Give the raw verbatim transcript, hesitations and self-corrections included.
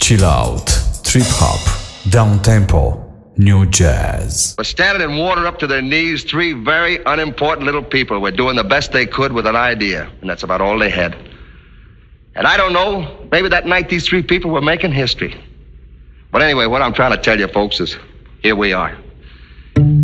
chill out, trip hop, down tempo, new jazz. We're standing in water up to their knees, three very unimportant little people. We're doing the best they could with an idea, and that's about all they had. And I don't know, maybe that night these three people were making history. But anyway, what I'm trying to tell you folks is, here we are.